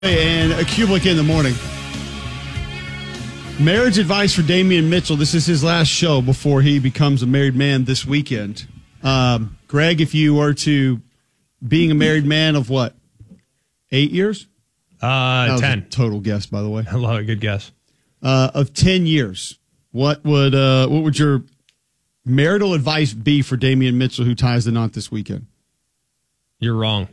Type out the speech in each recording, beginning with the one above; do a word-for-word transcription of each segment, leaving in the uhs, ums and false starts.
And a Kubelik in the morning. Marriage advice for Damian Mitchell. This is his last show before he becomes a married man this weekend. Um, Greg, if you were to being a married man of what? Eight years? Uh, that was ten. A total guess, by the way. I love it. Good guess. Uh, of ten years, what would uh, what would your marital advice be for Damian Mitchell, who ties the knot this weekend? You're wrong.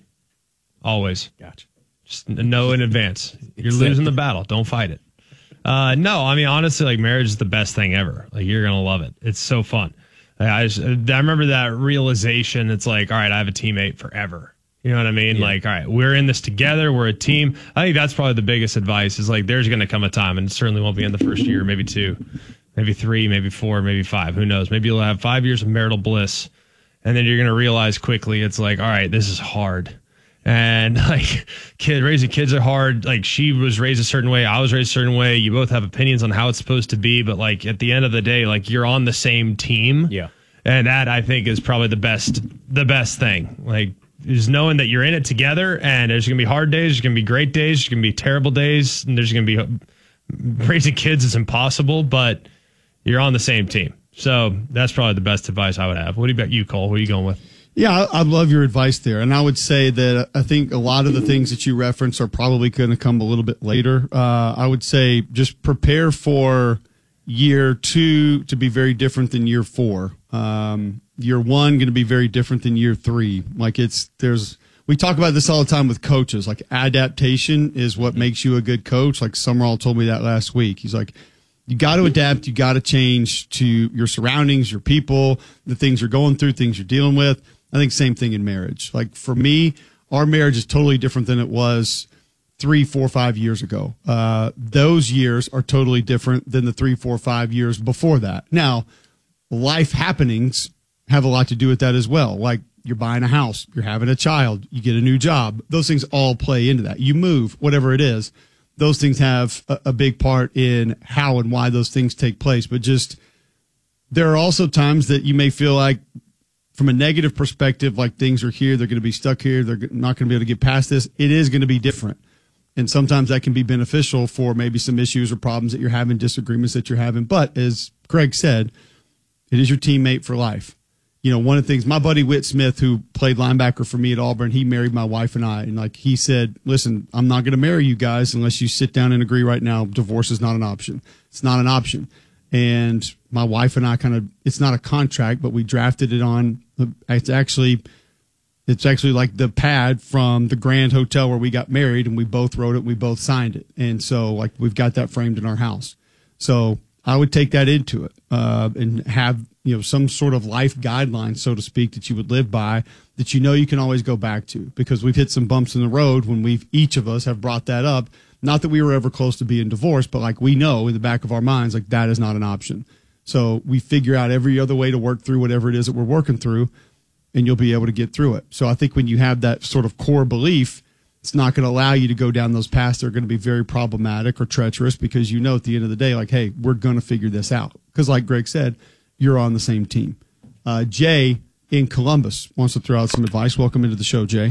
Always. Gotcha. Just know in advance. You're losing the battle. Don't fight it. Uh, no, I mean, honestly, like, marriage is the best thing ever. Like, you're going to love it. It's so fun. Like, I, just, I remember that realization. It's like, all right, I have a teammate forever. You know what I mean? Yeah. Like, all right, we're in this together. We're a team. I think that's probably the biggest advice is, like, there's going to come a time, and it certainly won't be in the first year, maybe two, maybe three, maybe four, maybe five. Who knows? Maybe you'll have five years of marital bliss, and then you're going to realize quickly it's like, all right, this is hard. And like kid raising kids are hard. Like she was raised a certain way. I was raised a certain way. You both have opinions on how it's supposed to be. But like at the end of the day, like you're on the same team. Yeah. And that I think is probably the best, the best thing. Like is knowing that you're in it together and there's going to be hard days. There's going to be great days. There's going to be terrible days. And there's going to be raising kids is impossible, but you're on the same team. So that's probably the best advice I would have. What about you, Cole? What are you going with? Yeah, I, I love your advice there. And I would say that I think a lot of the things that you reference are probably going to come a little bit later. Uh, I would say just prepare for year two to be very different than year four. Um, year one going to be very different than year three. Like it's, there's, we talk about this all the time with coaches. Like adaptation is what makes you a good coach. Like Summerall told me that last week. He's like, you got to adapt. You got to change to your surroundings, your people, the things you're going through, things you're dealing with. I think same thing in marriage. Like for me, our marriage is totally different than it was three, four, five years ago. Uh, those years are totally different than the three, four, five years before that. Now, life happenings have a lot to do with that as well. Like you're buying a house, you're having a child, you get a new job. Those things all play into that. You move, whatever it is. Those things have a, a big part in how and why those things take place. But just there are also times that you may feel like, from a negative perspective, like things are here, they're going to be stuck here, they're not going to be able to get past this. It is going to be different. And sometimes that can be beneficial for maybe some issues or problems that you're having, disagreements that you're having. But as Greg said, it is your teammate for life. You know, one of the things, my buddy Whit Smith, who played linebacker for me at Auburn, he married my wife and I. And like he said, listen, I'm not going to marry you guys unless you sit down and agree right now. Divorce is not an option. It's not an option. And my wife and I kind of, it's not a contract, but we drafted it on, it's actually, it's actually like the pad from the Grand Hotel where we got married, and we both wrote it, we both signed it. And so like we've got that framed in our house. So I would take that into it, uh, and have, you know, some sort of life guidelines, so to speak, that you would live by, that you know you can always go back to, because we've hit some bumps in the road when we've, each of us have brought that up. Not that we were ever close to being divorced, but like we know in the back of our minds, like that is not an option. So we figure out every other way to work through whatever it is that we're working through, and you'll be able to get through it. So I think when you have that sort of core belief, it's not going to allow you to go down those paths that are going to be very problematic or treacherous, because you know at the end of the day, like, hey, we're going to figure this out. Because like Greg said, you're on the same team. Uh, Jay in Columbus wants to throw out some advice. Welcome into the show, Jay.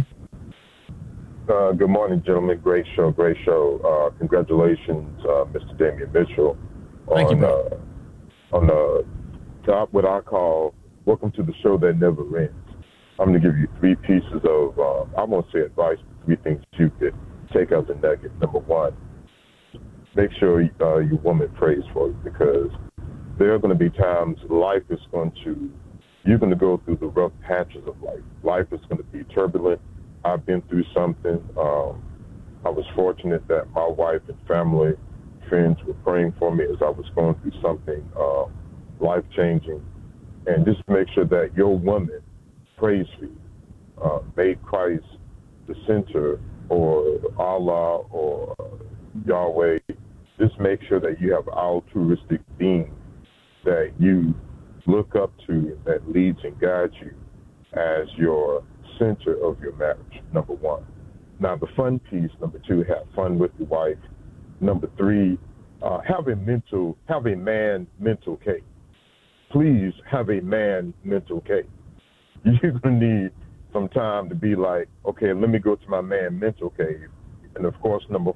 Uh, good morning, gentlemen. Great show, great show. Uh, congratulations, uh, Mister Damian Mitchell, Thank on you, uh, on uh, what I call "Welcome to the Show That Never Ends." I'm going to give you three pieces of, uh, I won't say advice, but three things you could take as a nugget. Number one, make sure uh, your woman prays for you, because there are going to be times life is going to, you're going to go through the rough patches of life. Life is going to be turbulent. I've been through something. Um, I was fortunate that my wife and family, friends were praying for me as I was going through something uh, life-changing. And just make sure that your woman prays for you. Uh, make Christ the center, or Allah, or Yahweh. Just make sure that you have altruistic being that you look up to, that leads and guides you as your center of your marriage, number one. Now, the fun piece, number two, have fun with your wife. Number three, uh, have a mental, have a man mental cake. Please have a man mental cake. You're going to need some time to be like, okay, let me go to my man mental cave, And of course, number